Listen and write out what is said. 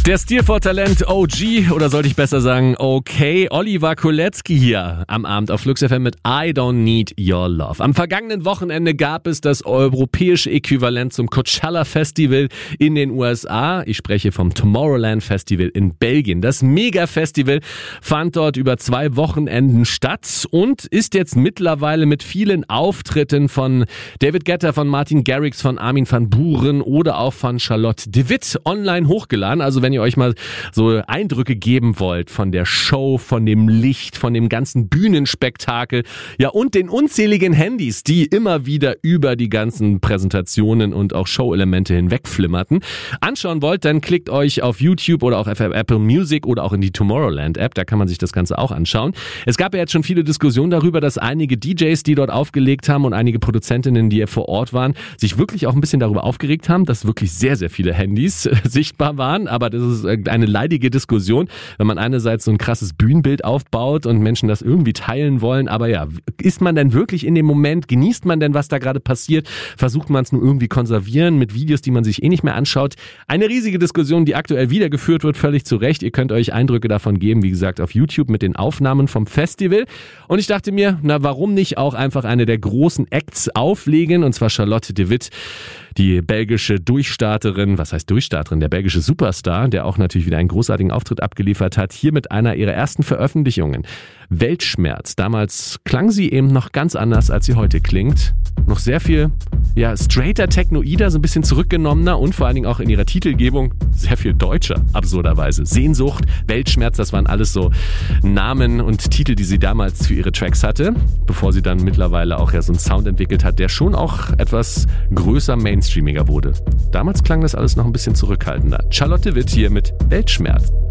Der Stil vor Talent OG, oder sollte ich besser sagen okay, Oliver Kolecki hier am Abend auf Flux FM mit I Don't Need Your Love. Am vergangenen Wochenende gab es das europäische Äquivalent zum Coachella Festival in den USA. Ich spreche vom Tomorrowland Festival in Belgien. Das Mega-Festival fand dort über 2 Wochenenden statt und ist jetzt mittlerweile mit vielen Auftritten von David Guetta, von Martin Garrix, von Armin van Buuren oder auch von Charlotte de Witt online hochgeladen. Also wenn ihr euch mal so Eindrücke geben wollt von der Show, von dem Licht, von dem ganzen Bühnenspektakel, ja, und den unzähligen Handys, die immer wieder über die ganzen Präsentationen und auch Show-Elemente hinwegflimmerten, anschauen wollt, dann klickt euch auf YouTube oder auch auf Apple Music oder auch in die Tomorrowland-App, da kann man sich das Ganze auch anschauen. Es gab ja jetzt schon viele Diskussionen darüber, dass einige DJs, die dort aufgelegt haben und einige Produzentinnen, die ja vor Ort waren, sich wirklich auch ein bisschen darüber aufgeregt haben, dass wirklich sehr, sehr viele Handys sichtbar waren, aber das ist eine leidige Diskussion, wenn man einerseits so ein krasses Bühnenbild aufbaut und Menschen das irgendwie teilen wollen, aber ja, ist man denn wirklich in dem Moment, genießt man denn, was da gerade passiert, versucht man es nur irgendwie konservieren mit Videos, die man sich eh nicht mehr anschaut. Eine riesige Diskussion, die aktuell wieder geführt wird, völlig zu Recht. Ihr könnt euch Eindrücke davon geben, wie gesagt, auf YouTube mit den Aufnahmen vom Festival. Und ich dachte mir, na, warum nicht auch einfach eine der großen Acts auflegen, und zwar Charlotte de Witt, die belgische Durchstarterin, was heißt Durchstarterin, der belgische Superstar, der auch natürlich wieder einen großartigen Auftritt abgeliefert hat, hier mit einer ihrer ersten Veröffentlichungen. Weltschmerz. Damals klang sie eben noch ganz anders, als sie heute klingt. Noch sehr viel, ja, straighter, technoider, so ein bisschen zurückgenommener und vor allen Dingen auch in ihrer Titelgebung sehr viel deutscher, absurderweise. Sehnsucht, Weltschmerz, das waren alles so Namen und Titel, die sie damals für ihre Tracks hatte, bevor sie dann mittlerweile auch ja so einen Sound entwickelt hat, der schon auch etwas größer, mainstreamiger wurde. Damals klang das alles noch ein bisschen zurückhaltender. Charlotte Witt hier mit Weltschmerz.